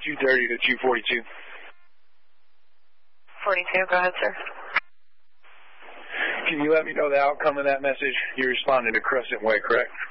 230 to 242. 42, go ahead, sir. Can you let me know the outcome of that message? You responded to Crescent Way, correct?